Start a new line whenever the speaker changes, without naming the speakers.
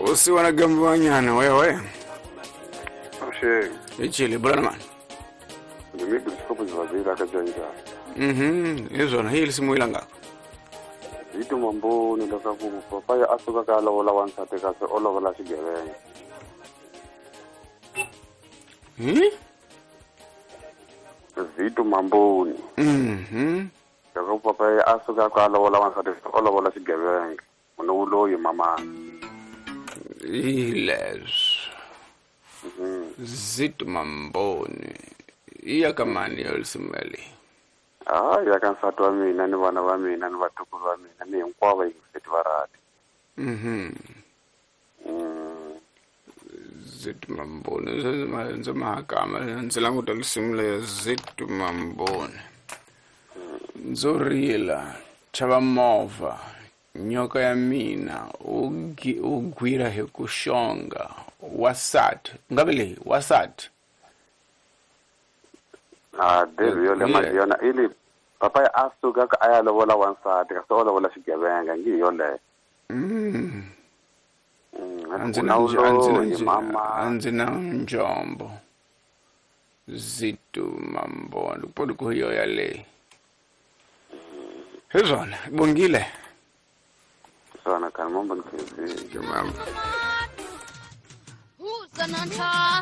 Usiwana gambwanyana wewe.
She.
Ichili bwana man.
Mimi kuskopo zwazira kajaira.
Izona hili simuila ngako.
Itu mambo nilaka ku papaya asuka kala wala wansate ka se olo wala sigere. Itu mambo ni. Kaka papaya asuka kala wala wansate olo wala sigere. Uno yi mama.
Iles. Zitu mamboni. Iya kamani yolisimeli.
Yakansatwa mina ni vana va mina ni vatukulu va mina ni hinkwavo yingiseti varati.
Zitu mamboni. Nze mahakama. Nze languta lisimile zitu mamboni. Nzorila. Chava mova. Nyoka ya mina. Ugwira hekushonga. Wasat. Ngabili. Wasat.
Devi yole majiona ili papaya asuka ka ayalo wala wansate ka sola wala sigebenga ngi yole.
Anzina njombo. Zitu mamboni. Podi kuhiyo yale. Hezona, bungile.
Sana kan mambo nkizi.
Jamam.